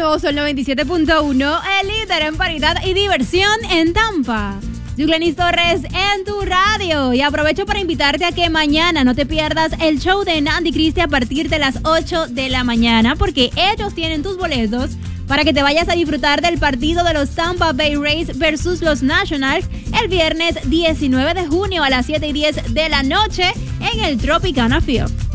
nuevo Sol 97.1, el líder en paridad y diversión en Tampa. Yuglenis Torres en tu radio. Y aprovecho para invitarte a que mañana no te pierdas el show de Nandi Christie a partir de las 8 de la mañana, porque ellos tienen tus boletos para que te vayas a disfrutar del partido de los Tampa Bay Rays versus los Nationals el viernes 19 de junio a las 7:10 de la noche en el Tropicana Field.